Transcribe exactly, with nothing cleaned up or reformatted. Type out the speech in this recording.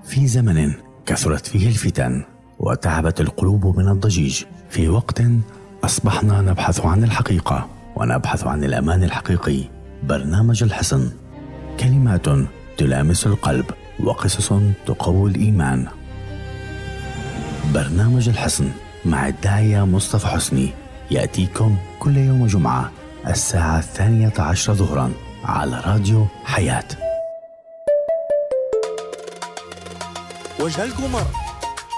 في زمن كثرت فيه الفتن وتعبت القلوب من الضجيج، في وقت أصبحنا نبحث عن الحقيقة ونبحث عن الأمان الحقيقي. برنامج الحصن، كلمات تلامس القلب وقصص تقوي الإيمان. برنامج الحصن مع الداعية مصطفى حسني يأتيكم كل يوم جمعة الساعة الثانية عشر ظهرا على راديو حياة. وجه القمر